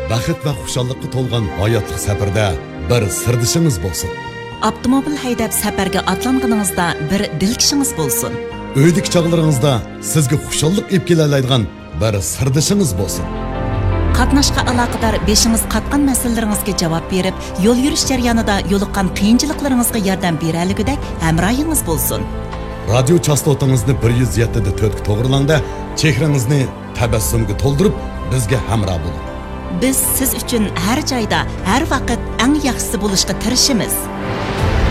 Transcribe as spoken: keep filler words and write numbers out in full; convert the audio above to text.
baxit va xushalliqqa to'lgan hayotlik safarda bir sirdishingiz bo'lsin. Avtomobil haydab safarga atlanganingizda bir dilkishingiz bo'lsin. Uydagi chog'laringizda sizga xushallik olib kelalaydigan bir sirdishingiz bo'lsin. Qatnashqa aloqador beshingiz qatgan masalalaringizga javob berib, yo'l yurish jarayonida yo'liqqan qiyinchiliklaringizga yordam beraligidek hamrohingiz bo'lsin. Radio chastotangizni bir yuz yetti da to'rt ga to'g'rilangda, chehrangizni tabassumga to'ldirib, bizga hamroh bo'ling. Biz siz uchun har joyda, har vaqt eng yaxshisi bo'lishga tirishamiz.